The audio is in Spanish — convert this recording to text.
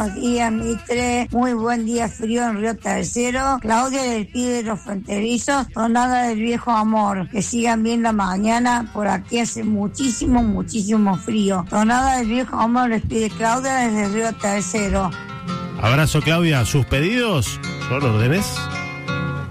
Buenos días, Mitre. Muy buen día frío en Río Tercero. Claudia del Pibe de los Fronterizos. Tonada del Viejo Amor. Que sigan bien la mañana. Por aquí hace muchísimo, muchísimo frío. Tonada del Viejo Amor les pide Claudia desde Río Tercero. Abrazo, Claudia. ¿Sus pedidos son órdenes?